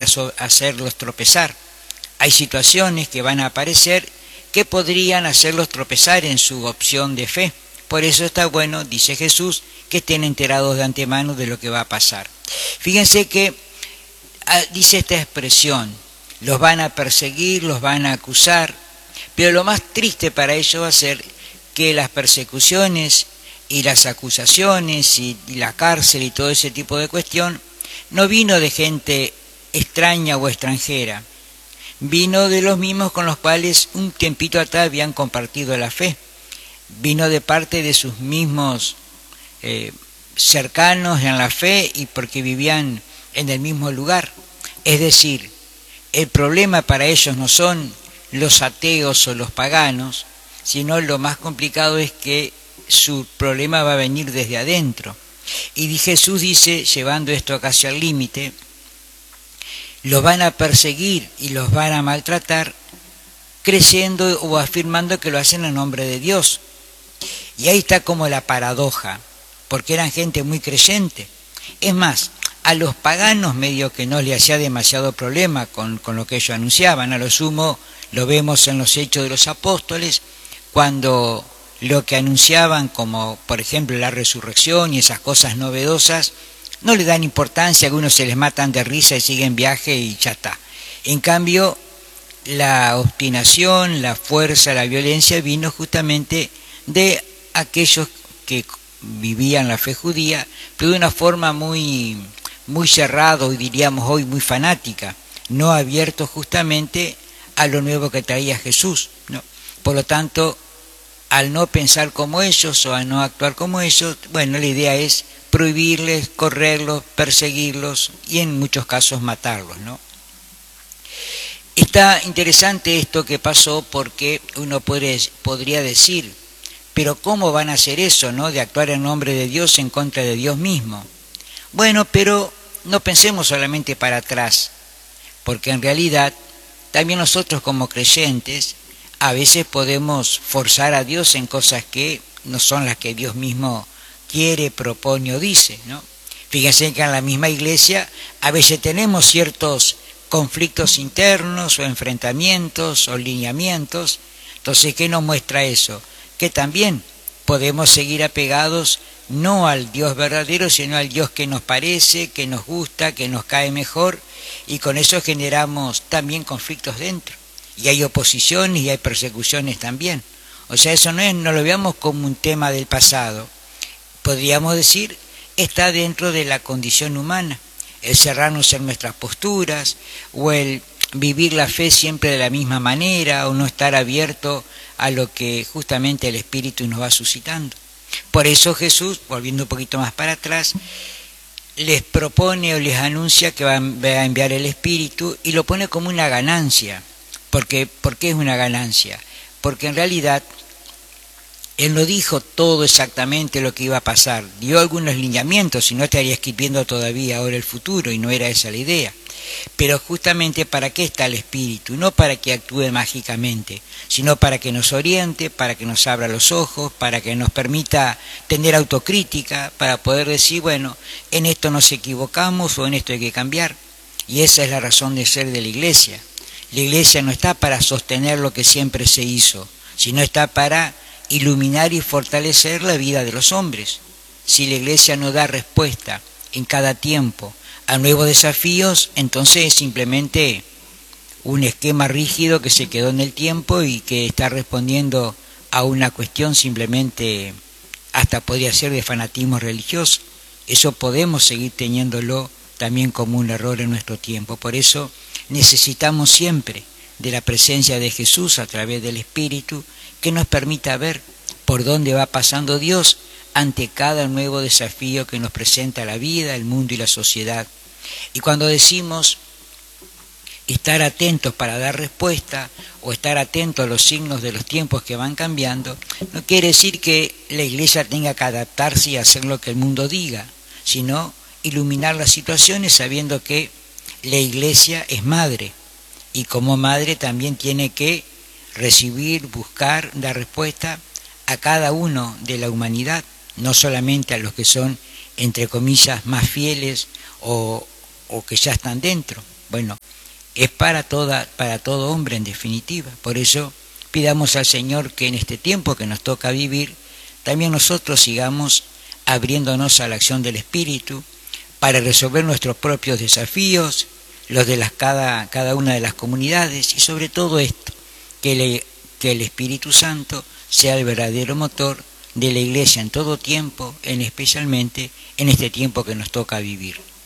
hacerlos tropezar. Hay situaciones que van a aparecer que podrían hacerlos tropezar en su opción de fe. Por eso está bueno, dice Jesús, que estén enterados de antemano de lo que va a pasar. Fíjense que dice esta expresión: los van a perseguir, los van a acusar, pero lo más triste para ellos va a ser que las persecuciones y las acusaciones y la cárcel y todo ese tipo de cuestión no vino de gente extraña o extranjera, vino de los mismos con los cuales un tiempito atrás habían compartido la fe, vino de parte de sus mismos cercanos en la fe y porque vivían en el mismo lugar. Es decir, el problema para ellos no son los ateos o los paganos, sino lo más complicado es que su problema va a venir desde adentro. Y Jesús dice, llevando esto casi al límite, los van a perseguir y los van a maltratar, creyendo o afirmando que lo hacen en nombre de Dios. Y ahí está como la paradoja, porque eran gente muy creyente. Es más, a los paganos medio que no le hacía demasiado problema con lo que ellos anunciaban. A lo sumo lo vemos en los Hechos de los Apóstoles, cuando lo que anunciaban, como por ejemplo la resurrección y esas cosas novedosas, no le dan importancia, algunos se les matan de risa y siguen viaje y ya está. En cambio, la obstinación, la fuerza, la violencia vino justamente de aquellos que vivían la fe judía, pero de una forma muy cerrado y diríamos hoy muy fanática, no abierto justamente a lo nuevo que traía Jesús, ¿no? Por lo tanto, al no pensar como ellos o a no actuar como ellos, bueno, la idea es prohibirles, correrlos, perseguirlos y en muchos casos matarlos, ¿no? Está interesante esto que pasó porque uno podría decir, pero ¿cómo van a hacer eso, no? De actuar en nombre de Dios en contra de Dios mismo. Bueno, pero no pensemos solamente para atrás, porque en realidad también nosotros como creyentes a veces podemos forzar a Dios en cosas que no son las que Dios mismo quiere, propone o dice, ¿no? Fíjense que en la misma iglesia a veces tenemos ciertos conflictos internos o enfrentamientos o lineamientos. Entonces, ¿qué nos muestra eso? Que también podemos seguir apegados no al Dios verdadero, sino al Dios que nos parece, que nos gusta, que nos cae mejor, y con eso generamos también conflictos dentro. Y hay oposiciones y hay persecuciones también. O sea, eso no lo veamos como un tema del pasado. Podríamos decir, está dentro de la condición humana, el cerrarnos en nuestras posturas, o el vivir la fe siempre de la misma manera, o no estar abierto a lo que justamente el Espíritu nos va suscitando. Por eso Jesús, volviendo un poquito más para atrás, les propone o les anuncia que va a enviar el Espíritu y lo pone como una ganancia. ¿Por qué es una ganancia? Porque en realidad Él no dijo todo exactamente lo que iba a pasar, dio algunos lineamientos, si no estaría escribiendo todavía ahora el futuro, y no era esa la idea. Pero justamente ¿para qué está el Espíritu? No para que actúe mágicamente, sino para que nos oriente, para que nos abra los ojos, para que nos permita tener autocrítica, para poder decir, bueno, en esto nos equivocamos o en esto hay que cambiar. Y esa es la razón de ser de la Iglesia. La Iglesia no está para sostener lo que siempre se hizo, sino está para iluminar y fortalecer la vida de los hombres. Si la Iglesia no da respuesta en cada tiempo a nuevos desafíos, entonces es simplemente un esquema rígido que se quedó en el tiempo y que está respondiendo a una cuestión simplemente, hasta podría ser de fanatismo religioso. Eso podemos seguir teniéndolo también como un error en nuestro tiempo. Por eso necesitamos siempre de la presencia de Jesús a través del Espíritu, que nos permita ver por dónde va pasando Dios ante cada nuevo desafío que nos presenta la vida, el mundo y la sociedad. Y cuando decimos estar atentos para dar respuesta o estar atentos a los signos de los tiempos que van cambiando, no quiere decir que la Iglesia tenga que adaptarse y hacer lo que el mundo diga, sino iluminar las situaciones sabiendo que la Iglesia es madre y como madre también tiene que recibir, buscar, dar respuesta a cada uno de la humanidad, no solamente a los que son, entre comillas, más fieles o que ya están dentro. Bueno, es para todo hombre en definitiva. Por eso pidamos al Señor que en este tiempo que nos toca vivir, también nosotros sigamos abriéndonos a la acción del Espíritu para resolver nuestros propios desafíos, los de cada una de las comunidades, y sobre todo esto, que el Espíritu Santo sea el verdadero motor de la Iglesia en todo tiempo, especialmente en este tiempo que nos toca vivir.